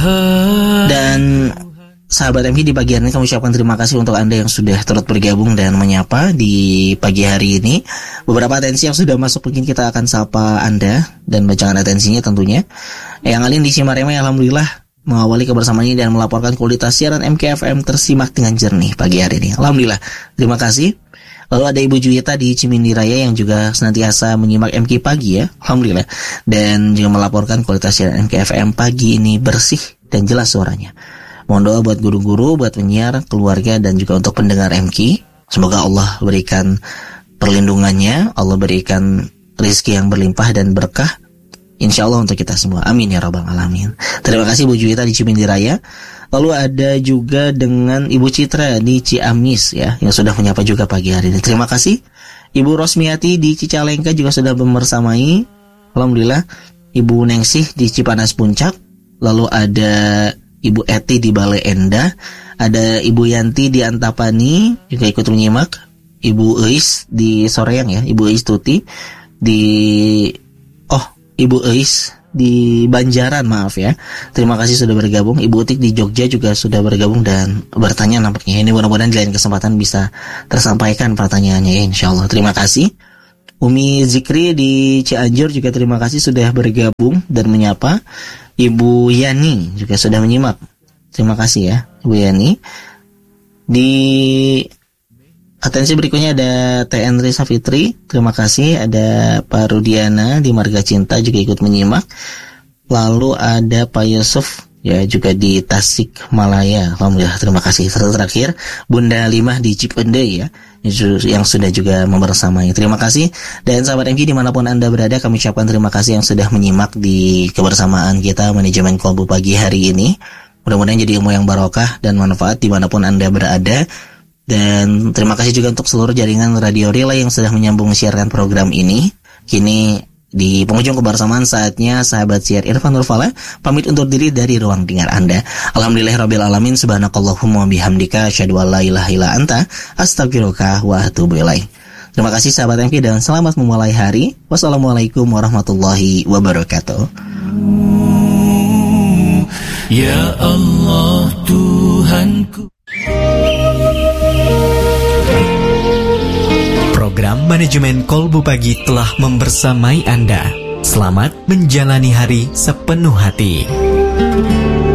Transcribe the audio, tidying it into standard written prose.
Dan sahabat MK, di pagi hari ini kami ucapkan terima kasih untuk Anda yang sudah turut bergabung dan menyapa di pagi hari ini. Beberapa atensi yang sudah masuk, mungkin kita akan sapa Anda dan bacakan atensinya tentunya. Yang Alin di Cimaremai, alhamdulillah mengawali kebersamaan ini dan melaporkan kualitas siaran MKFM tersimak dengan jernih pagi hari ini. Alhamdulillah, terima kasih. Lalu ada Ibu Juwita di Cimindi Raya yang juga senantiasa menyimak MK pagi ya, alhamdulillah. Dan juga melaporkan kualitas siaran MKFM pagi ini bersih dan jelas suaranya. Mohon doa buat guru-guru, buat penyiar, keluarga, dan juga untuk pendengar MK. Semoga Allah berikan perlindungannya, Allah berikan rezeki yang berlimpah dan berkah, insya Allah untuk kita semua. Amin ya rabbal alamin. Terima kasih Bu Juwita di Cimindi Raya. Lalu ada juga dengan Ibu Citra di Ciamis ya, yang sudah menyapa juga pagi hari ini. Terima kasih. Ibu Rosmiati di Cicalengka juga sudah membersamai. Alhamdulillah. Ibu Nengsih di Cipanas Puncak. Lalu ada Ibu Eti di Bale Endah, ada Ibu Yanti di Antapani juga ikut menyimak. Ibu Eis di Soreang ya, Ibu Eis Tuti di Ibu Eis di Banjaran, maaf ya. Terima kasih sudah bergabung. Ibu Utik di Jogja juga sudah bergabung dan bertanya nampaknya. Ini mudah-mudahan di lain kesempatan bisa tersampaikan pertanyaannya ya, insyaallah. Terima kasih. Umi Zikri di Cianjur juga terima kasih sudah bergabung dan menyapa. Ibu Yani juga sudah menyimak. Terima kasih ya Ibu Yani. Di atensi berikutnya ada TN Risa Fitri. Terima kasih. Ada Pak Rudiana di Marga Cinta juga ikut menyimak. Lalu ada Pak Yusuf ya juga di Tasikmalaya. Alhamdulillah, terima kasih. Terakhir Bunda Limah di Cipende ya, yang sudah juga membersamai. Terima kasih. Dan sahabat MG dimanapun Anda berada, kami ucapkan terima kasih yang sudah menyimak di kebersamaan kita Manajemen Kolbu pagi hari ini. Mudah-mudahan jadi ilmu yang barokah dan manfaat dimanapun Anda berada. Dan terima kasih juga untuk seluruh jaringan radio relay yang sudah menyambung siarkan program ini. Kini di penghujung kebersamaan, saatnya sahabat siar Irfan Nurfala pamit undur diri dari ruang dengar Anda. Alhamdulillahirabbil alamin, subhanakallahumma bihamdika asyhadu an la ilaha illa anta astaghfiruka wa atubu ilaik. Terima kasih sahabat MK dan selamat memulai hari. Wassalamualaikum warahmatullahi wabarakatuh. Ya Allah Tuhanku. Program Manajemen Kolbu Pagi telah membersamai Anda. Selamat menjalani hari sepenuh hati.